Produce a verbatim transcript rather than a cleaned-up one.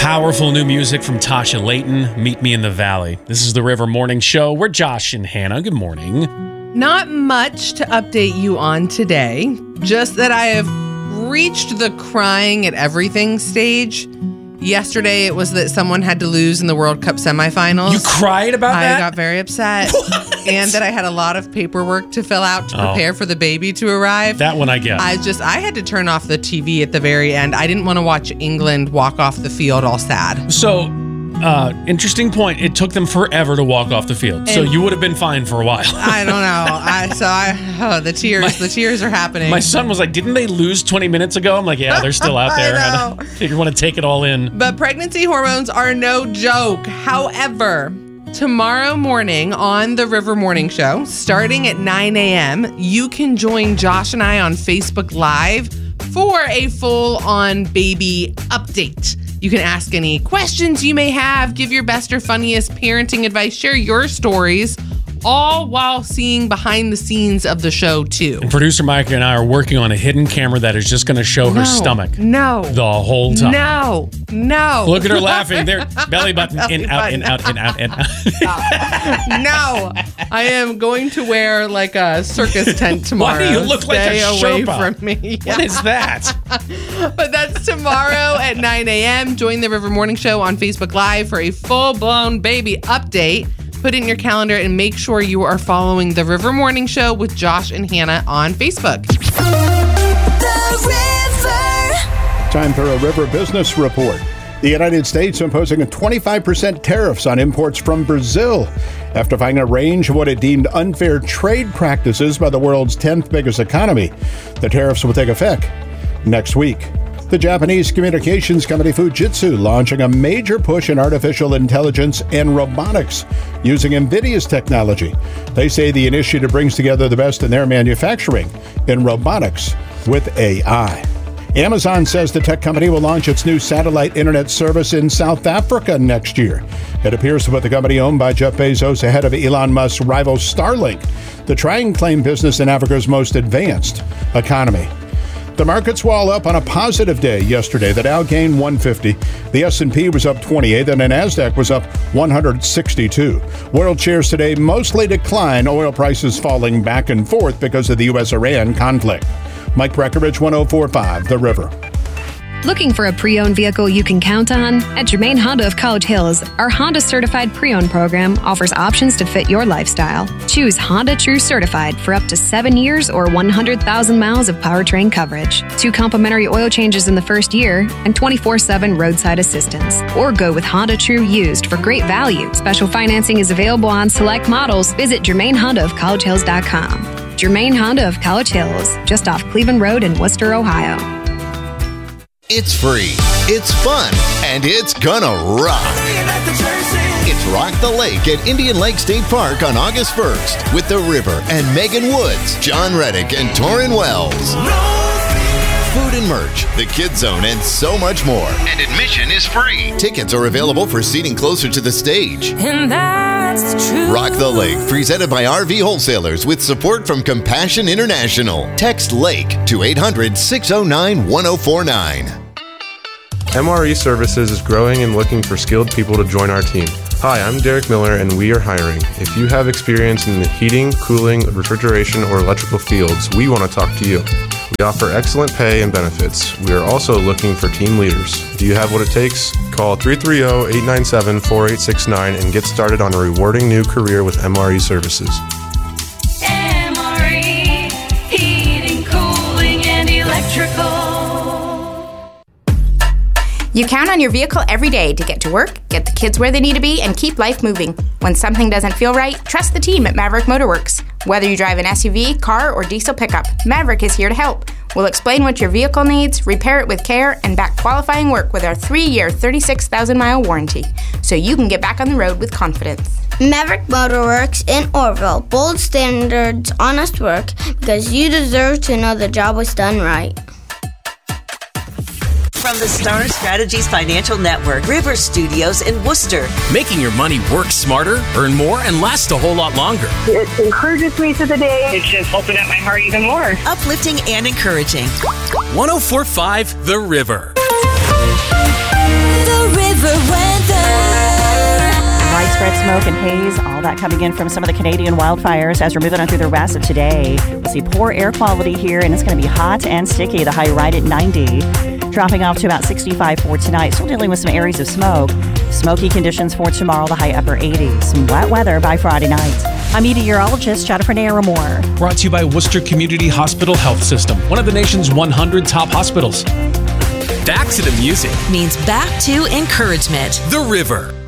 Powerful new music from Tasha Layton, Meet Me in the Valley. This is the River Morning Show. We're Josh and Hannah. Good morning. Not much to update you on today, just that I have reached the crying at everything stage. Yesterday, it was that someone had to lose in the World Cup semifinals. You cried about I that? I got very upset. What? And that I had a lot of paperwork to fill out to prepare oh. for the baby to arrive. That one I get. I just, I had to turn off the T V at the very end. I didn't want to watch England walk off the field all sad. So, uh, interesting point. It took them forever to walk off the field. And so you would have been fine for a while. I don't know. I So I, oh, the tears, my, the tears are happening. My son was like, didn't they lose twenty minutes ago? I'm like, yeah, they're still out there. I know. I figure want to take it all in. But pregnancy hormones are no joke. However, tomorrow morning on the River Morning Show, starting at nine a.m., you can join Josh and I on Facebook Live for a full-on baby update. You can ask any questions you may have, give your best or funniest parenting advice, share your stories, all while seeing behind the scenes of the show, too. And producer Micah and I are working on a hidden camera that is just going to show no, her stomach. No. The whole time. No. No. Look at her laughing. There, belly button, belly in, button. out, in, out, in, out, in, out. No. I am going to wear like a circus tent tomorrow. Why do you look Stay like a away Sherpa? from me. What is that? But that's tomorrow at nine a.m. Join the River Morning Show on Facebook Live for a full-blown baby update. Put it in your calendar and make sure you are following the River Morning Show with Josh and Hannah on Facebook. The River. Time for a River Business Report. The United States imposing a twenty-five percent tariffs on imports from Brazil after finding a range of what it deemed unfair trade practices by the world's tenth biggest economy. The tariffs will take effect next week. The Japanese communications company Fujitsu launching a major push in artificial intelligence and robotics using NVIDIA's technology. They say the initiative brings together the best in their manufacturing in robotics with A I. Amazon says the tech company will launch its new satellite internet service in South Africa next year. It appears to put the company owned by Jeff Bezos ahead of Elon Musk's rival Starlink, the try and claim business in Africa's most advanced economy. The markets were all up on a positive day yesterday. The Dow gained one fifty, the S and P was up twenty-eight, and the NASDAQ was up one hundred sixty-two. World shares today mostly decline, oil prices falling back and forth because of the U S Iran conflict. Mike Breckenridge, one oh four point five, The River. Looking for a pre-owned vehicle you can count on? At Germain Honda of College Hills, our Honda Certified Pre-Owned program offers options to fit your lifestyle. Choose Honda True Certified for up to seven years or one hundred thousand miles of powertrain coverage, two complimentary oil changes in the first year, and twenty-four seven roadside assistance. Or go with Honda True Used for great value. Special financing is available on select models. Visit Germain Honda of College Hills dot com. Germain Honda of College Hills, just off Cleveland Road in Worcester, Ohio. It's free, it's fun, and it's gonna rock. It's Rock the Lake at Indian Lake State Park on August first with The River and Megan Woods, John Reddick, and Torrin Wells. Food and merch, the Kids Zone, and so much more. And admission is free. Tickets are available for seating closer to the stage. And that's the truth. Rock the Lake, presented by R V Wholesalers with support from Compassion International. Text LAKE to eight hundred, six oh nine, one oh four nine. M R E Services is growing and looking for skilled people to join our team. Hi, I'm Derek Miller, and we are hiring. If you have experience in the heating, cooling, refrigeration, or electrical fields, we want to talk to you. We offer excellent pay and benefits. We are also looking for team leaders. Do you have what it takes? Call three three zero, eight nine seven, four eight six nine and get started on a rewarding new career with M R E Services. M R E, heating, cooling, and electrical. You count on your vehicle every day to get to work, get the kids where they need to be, and keep life moving. When something doesn't feel right, trust the team at Maverick Motorworks. Whether you drive an S U V, car, or diesel pickup, Maverick is here to help. We'll explain what your vehicle needs, repair it with care, and back qualifying work with our three-year, thirty-six thousand mile warranty, so you can get back on the road with confidence. Maverick Motorworks in Orville. Bold standards, honest work, because you deserve to know the job was done right. From the Star Strategies Financial Network, River Studios in Worcester. Making your money work smarter, earn more, and last a whole lot longer. It encourages me through the day. It just opened up my heart even more. Uplifting and encouraging. one oh four point five The River. The River. River weather. Widespread smoke and haze, all that coming in from some of the Canadian wildfires as we're moving on through the rest of today. We'll see poor air quality here, and it's going to be hot and sticky. The high right at ninety. Dropping off to about sixty-five for tonight. Still dealing with some areas of smoke. Smoky conditions for tomorrow, the high upper eighties. Some wet weather by Friday night. I'm meteorologist Jennifer Naramore. Brought to you by Worcester Community Hospital Health System, one of the nation's one hundred top hospitals. Back to the music means back to encouragement. The River.